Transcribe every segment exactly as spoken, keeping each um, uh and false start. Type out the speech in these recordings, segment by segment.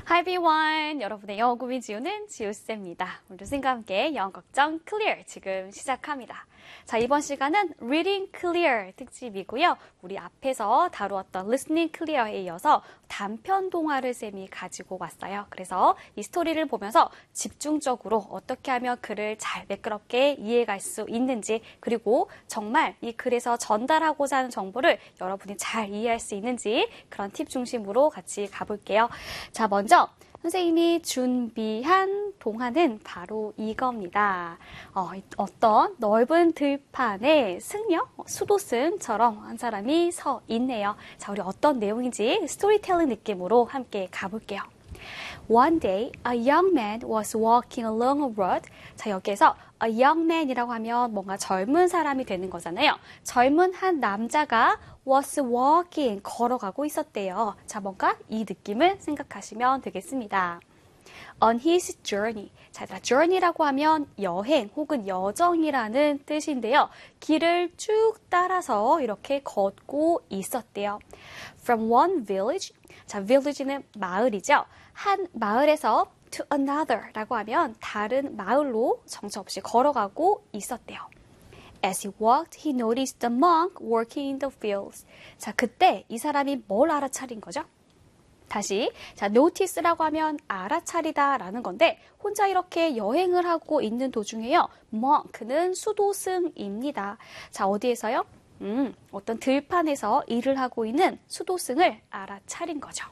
Hi everyone! 여러분의 영어 고민 지우는 지우쌤입니다. 오늘도 쌤과 함께 영어 걱정 clear 지금 시작합니다. 자, 이번 시간은 Reading Clear 특집이고요. 우리 앞에서 다루었던 Listening Clear에 이어서 단편 동화를 쌤이 가지고 왔어요. 그래서 이 스토리를 보면서 집중적으로 어떻게 하면 글을 잘 매끄럽게 이해할 수 있는지, 그리고 정말 이 글에서 전달하고자 하는 정보를 여러분이 잘 이해할 수 있는지 그런 팁 중심으로 같이 가볼게요. 자, 먼저 선생님이 준비한 동화는 바로 이겁니다. 어, 어떤 넓은 들판에 승려, 수도승처럼 한 사람이 서 있네요. 자, 우리 어떤 내용인지 스토리텔링 느낌으로 함께 가볼게요. One day, a young man was walking along a road. 자, 여기에서 a young man이라고 하면 뭔가 젊은 사람이 되는 거잖아요. 젊은 한 남자가 was walking, 걸어가고 있었대요. 자, 뭔가 이 느낌을 생각하시면 되겠습니다. On his journey. 자, journey라고 하면 여행 혹은 여정이라는 뜻인데요. 길을 쭉 따라서 이렇게 걷고 있었대요. From one village. 자, village는 마을이죠. 한 마을에서 to another 라고 하면 다른 마을로 정처 없이 걸어가고 있었대요. As he walked, he noticed the monk working in the fields. 자, 그때 이 사람이 뭘 알아차린 거죠? 다시, 자, notice라고 하면 알아차리다 라는 건데, 혼자 이렇게 여행을 하고 있는 도중에요. monk는 수도승입니다. 자, 어디에서요? 음, 어떤 들판에서 일을 하고 있는 수도승을 알아차린 거죠.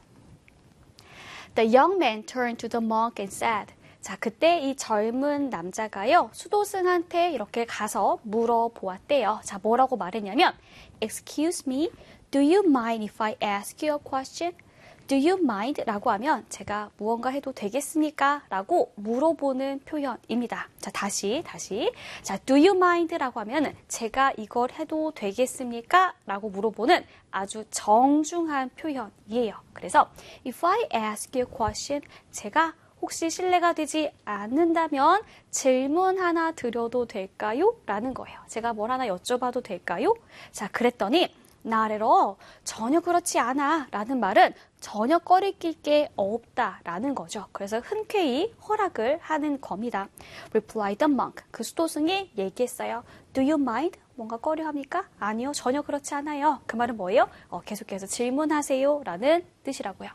The young man turned to the monk and said, 자, 그때 이 젊은 남자가요, 수도승한테 이렇게 가서 물어보았대요. 자, 뭐라고 말했냐면, Excuse me, do you mind if I ask you a question? Do you mind? 라고 하면 제가 무언가 해도 되겠습니까? 라고 물어보는 표현입니다. 자, 다시, 다시. 자, do you mind? 라고 하면 제가 이걸 해도 되겠습니까? 라고 물어보는 아주 정중한 표현이에요. 그래서 if I ask you a question, 제가 혹시 실례가 되지 않는다면 질문 하나 드려도 될까요? 라는 거예요. 제가 뭘 하나 여쭤봐도 될까요? 자, 그랬더니 Not at all. 전혀 그렇지 않아 라는 말은 전혀 꺼리낄 게 없다 라는 거죠. 그래서 흔쾌히 허락을 하는 겁니다. Replied the monk. 그 수도승이 얘기했어요. Do you mind? 뭔가 꺼려합니까? 아니요, 전혀 그렇지 않아요. 그 말은 뭐예요? 어, 계속해서 질문하세요 라는 뜻이라고요.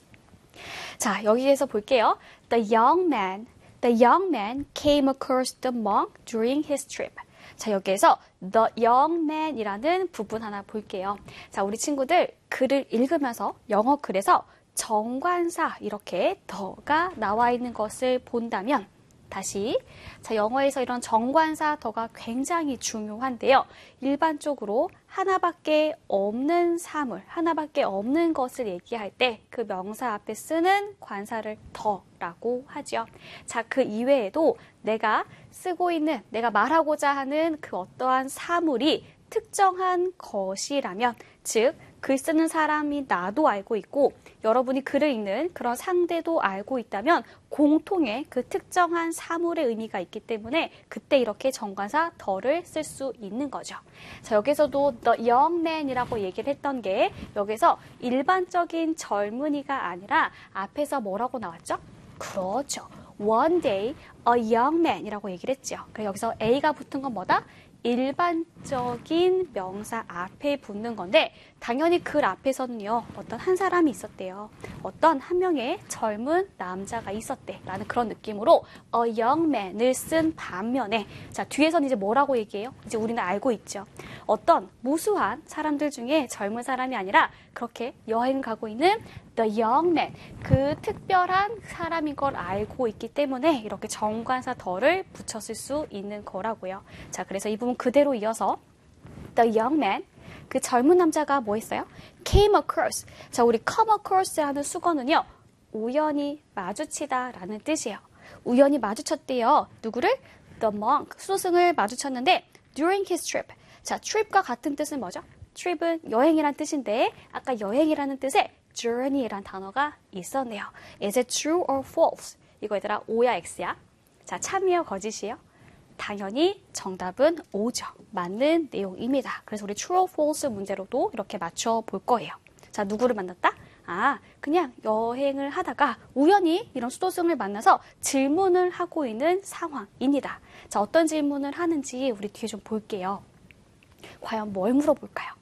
자, 여기에서 볼게요. The young man. The young man came across the monk during his trip. 자, 여기에서 the young man이라는 부분 하나 볼게요. 자, 우리 친구들 글을 읽으면서 영어 글에서 정관사 이렇게 더가 나와 있는 것을 본다면 다시, 자, 영어에서 이런 정관사 더가 굉장히 중요한데요. 일반적으로 하나밖에 없는 사물, 하나밖에 없는 것을 얘기할 때 그 명사 앞에 쓰는 관사를 더라고 하죠. 자, 그 이외에도 내가 쓰고 있는, 내가 말하고자 하는 그 어떠한 사물이 특정한 것이라면, 즉, 글 쓰는 사람이 나도 알고 있고 여러분이 글을 읽는 그런 상대도 알고 있다면 공통의 그 특정한 사물의 의미가 있기 때문에 그때 이렇게 정관사 더를 쓸 수 있는 거죠. 자, 여기서도 the young man이라고 얘기를 했던 게 여기서 일반적인 젊은이가 아니라 앞에서 뭐라고 나왔죠? 그렇죠. One day a young man이라고 얘기를 했죠. 그래서 여기서 A가 붙은 건 뭐다? 일반적인 명사 앞에 붙는 건데 당연히 글 앞에서는요 어떤 한 사람이 있었대요. 어떤 한 명의 젊은 남자가 있었대 라는 그런 느낌으로 a young man을 쓴 반면에 자 뒤에서는 이제 뭐라고 얘기해요? 이제 우리는 알고 있죠. 어떤 무수한 사람들 중에 젊은 사람이 아니라 그렇게 여행 가고 있는 the young man, 그 특별한 사람인 걸 알고 있기 때문에 이렇게 정관사 더를 붙였을 수 있는 거라고요. 자, 그래서 이 부분 그대로 이어서 the young man, 그 젊은 남자가 뭐 했어요? came across. 자, 우리 come across 하는 수거는요, 우연히 마주치다 라는 뜻이에요. 우연히 마주쳤대요. 누구를? the monk, 수도승을 마주쳤는데 during his trip. 자, trip과 같은 뜻은 뭐죠? trip은 여행이란 뜻인데 아까 여행이라는 뜻에 journey라는 단어가 있었네요. Is it true or false? 이거 얘들아 O야 X야? 자, 참이요 거짓이요? 당연히 정답은 O죠. 맞는 내용입니다. 그래서 우리 true or false 문제로도 이렇게 맞춰볼 거예요. 자, 누구를 만났다? 아, 그냥 여행을 하다가 우연히 이런 수도승을 만나서 질문을 하고 있는 상황입니다. 자, 어떤 질문을 하는지 우리 뒤에 좀 볼게요. 과연 뭘 물어볼까요?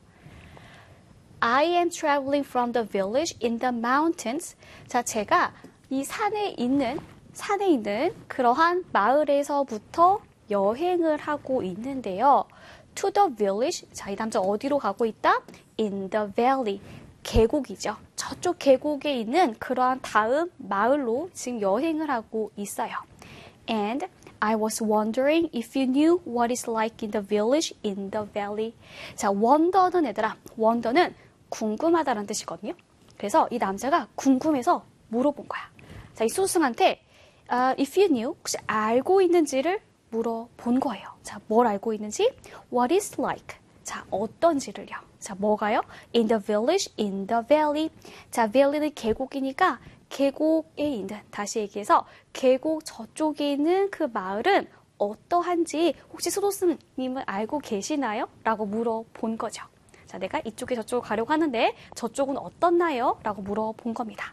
I am traveling from the village in the mountains. 자, 제가 이 산에 있는, 산에 있는 그러한 마을에서부터 여행을 하고 있는데요. To the village. 자, 이 남자 어디로 가고 있다? In the valley. 계곡이죠. 저쪽 계곡에 있는 그러한 다음 마을로 지금 여행을 하고 있어요. And I was wondering if you knew what it's like in the village in the valley. 자, wonder는 얘들아, wonder는 궁금하다는 뜻이거든요. 그래서 이 남자가 궁금해서 물어본 거야. 자, 이 수승한테 uh, if you knew, 혹시 알고 있는지를 물어본 거예요. 자, 뭘 알고 있는지? What is like? 자, 어떤지를요. 자, 뭐가요? In the village, in the valley. 자, valley는 계곡이니까 계곡에 있는, 다시 얘기해서 계곡 저쪽에 있는 그 마을은 어떠한지 혹시 수도승님은 알고 계시나요? 라고 물어본 거죠. 자, 내가 이쪽에 저쪽으로 가려고 하는데 저쪽은 어떻나요? 라고 물어본 겁니다.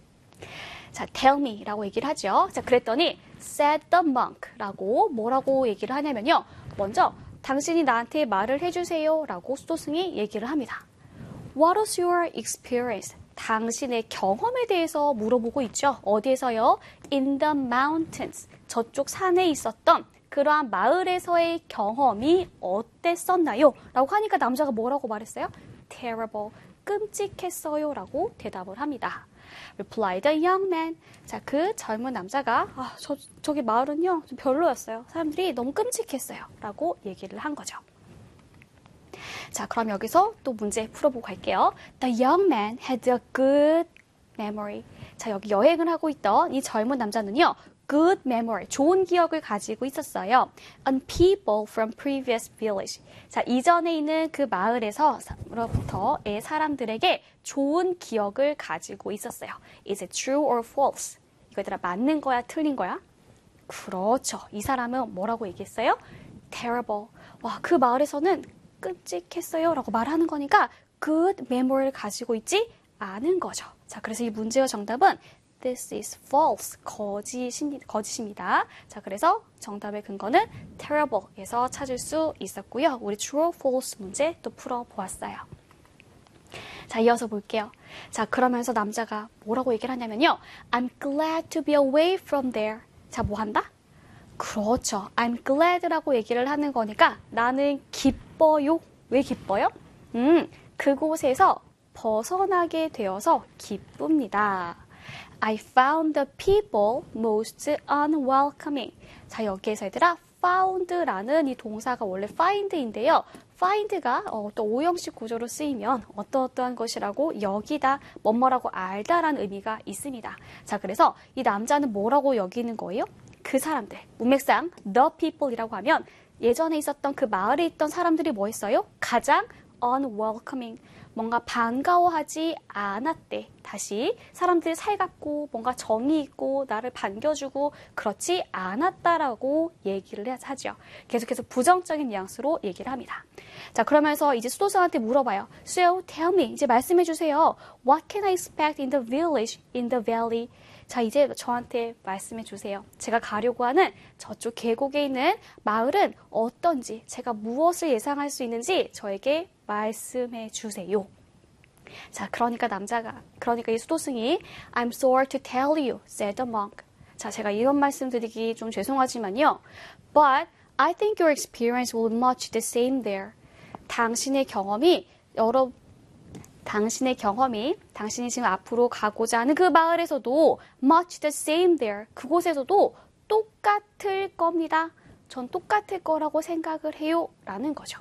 자, tell me 라고 얘기를 하죠. 자, 그랬더니 said the monk 라고 뭐라고 얘기를 하냐면요. 먼저 당신이 나한테 말을 해주세요 라고 수도승이 얘기를 합니다. What was your experience? 당신의 경험에 대해서 물어보고 있죠. 어디에서요? In the mountains. 저쪽 산에 있었던 그러한 마을에서의 경험이 어땠었나요? 라고 하니까 남자가 뭐라고 말했어요? Terrible. 끔찍했어요 라고 대답을 합니다. Replied the young man. 자, 그 젊은 남자가 아, 저, 저기 마을은요 좀 별로였어요. 사람들이 너무 끔찍했어요 라고 얘기를 한 거죠. 자, 그럼 여기서 또 문제 풀어보고 갈게요. The young man had a good memory. 자, 여기 여행을 하고 있던 이 젊은 남자는요. good memory, 좋은 기억을 가지고 있었어요. On people from previous village. 자, 이전에 있는 그 마을에서로부터의 사람들에게 좋은 기억을 가지고 있었어요. Is it true or false? 이거 얘들아 맞는 거야, 틀린 거야? 그렇죠. 이 사람은 뭐라고 얘기했어요? Terrible. 와, 그 마을에서는 끔찍했어요 라고 말하는 거니까 good memory를 가지고 있지 않은 거죠. 자, 그래서 이 문제의 정답은 This is false. 거짓입니다. 거짓입니다. 자, 그래서 정답의 근거는 terrible에서 찾을 수 있었고요. 우리 true or false 문제 또 풀어보았어요. 자, 이어서 볼게요. 자, 그러면서 남자가 뭐라고 얘기를 하냐면요. I'm glad to be away from there. 자, 뭐 한다? 그렇죠. I'm glad라고 얘기를 하는 거니까 나는 기뻐요. 왜 기뻐요? 음, 그곳에서 벗어나게 되어서 기쁩니다. I found the people most unwelcoming. 자, 여기에서 얘들아 found라는 이 동사가 원래 find인데요. find가 어, 또 오형식 구조로 쓰이면 어떠어떠한 것이라고 여기다 뭐뭐라고 알다라는 의미가 있습니다. 자, 그래서 이 남자는 뭐라고 여기는 거예요? 그 사람들. 문맥상 the people이라고 하면 예전에 있었던 그 마을에 있던 사람들이 뭐 했어요? 가장 unwelcoming. 뭔가 반가워하지 않았대. 다시 사람들이 살갑고 뭔가 정이 있고 나를 반겨주고 그렇지 않았다라고 얘기를 하죠. 계속해서 부정적인 뉘앙스로 얘기를 합니다. 자, 그러면서 이제 수도승한테 물어봐요. So tell me, 이제 말씀해 주세요. What can I expect in the village, in the valley? 자, 이제 저한테 말씀해 주세요. 제가 가려고 하는 저쪽 계곡에 있는 마을은 어떤지, 제가 무엇을 예상할 수 있는지 저에게 말씀해 주세요. 자, 그러니까 남자가, 그러니까 이 수도승이 I'm sorry to tell you, said the monk. 자, 제가 이런 말씀 드리기 좀 죄송하지만요. But I think your experience will be much the same there. 당신의 경험이 여러 당신의 경험이 당신이 지금 앞으로 가고자 하는 그 마을에서도 much the same there. 그곳에서도 똑같을 겁니다. 전 똑같을 거라고 생각을 해요. 라는 거죠.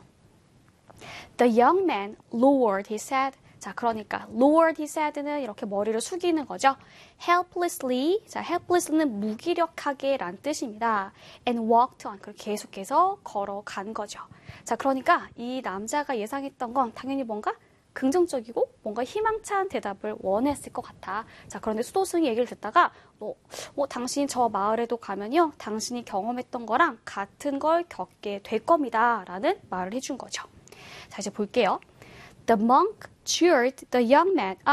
The young man lowered his head. 자, 그러니까 lowered his head는 이렇게 머리를 숙이는 거죠. helplessly. 자, helpless는 무기력하게 란 뜻입니다. and walked on. 그리고 계속해서 걸어간 거죠. 자, 그러니까 이 남자가 예상했던 건 당연히 뭔가 긍정적이고 뭔가 희망찬 대답을 원했을 것 같아. 자, 그런데 수도승이 얘기를 듣다가 뭐, 뭐 당신이 저 마을에도 가면요. 당신이 경험했던 거랑 같은 걸 겪게 될 겁니다. 라는 말을 해준 거죠. 자, 이제 볼게요. The monk cheered the young man up.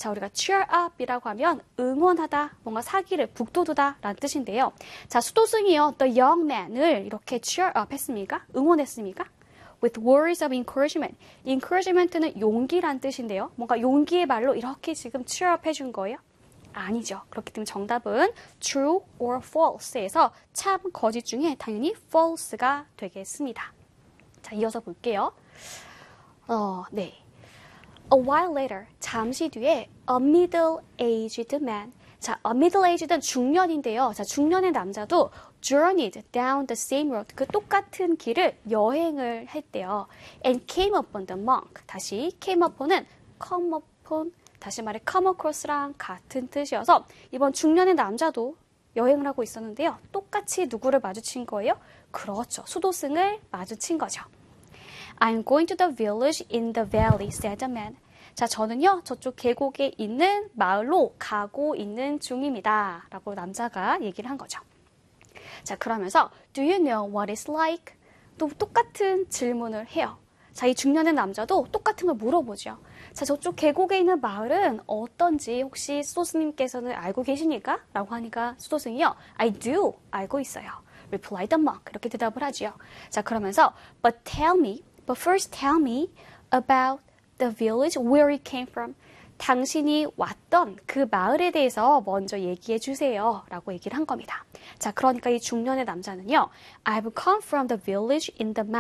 자, 우리가 cheer up이라고 하면 응원하다, 뭔가 사기를 북돋우다 라는 뜻인데요. 자, 수도승이요. The young man을 이렇게 cheer up 했습니까? 응원했습니까? With words of encouragement. encouragement는 용기란 뜻인데요. 뭔가 용기의 말로 이렇게 지금 cheer up 해준 거예요? 아니죠. 그렇기 때문에 정답은 true or false에서 참, 거짓 중에 당연히 false가 되겠습니다. 자, 이어서 볼게요. 어, 네. A while later, 잠시 뒤에 a middle-aged man. 자, a middle-aged는 중년인데요. 자, 중년의 남자도 journeyed down the same road. 그 똑같은 길을 여행을 했대요. And came upon the monk. 다시 came upon은 come upon, 다시 말해 come across랑 같은 뜻이어서 이번 중년의 남자도 여행을 하고 있었는데요. 똑같이 누구를 마주친 거예요? 그렇죠. 수도승을 마주친 거죠. I'm going to the village in the valley, said the man. 자, 저는요, 저쪽 계곡에 있는 마을로 가고 있는 중입니다. 라고 남자가 얘기를 한 거죠. 자, 그러면서 Do you know what it's like? 또 똑같은 질문을 해요. 자, 이 중년의 남자도 똑같은 걸 물어보죠. 자, 저쪽 계곡에 있는 마을은 어떤지 혹시 수도승님께서는 알고 계십니까? 라고 하니까 수도승이요. I do. 알고 있어요. replied the monk. 이렇게 대답을 하지요. 자, 그러면서 But tell me, but first tell me about the village where it came from. 당신이 왔던 그 마을에 대해서 먼저 얘기해 주세요. 라고 얘기를 한 겁니다. 자, 그러니까 이 중년의 남자는요. I've come from the village in the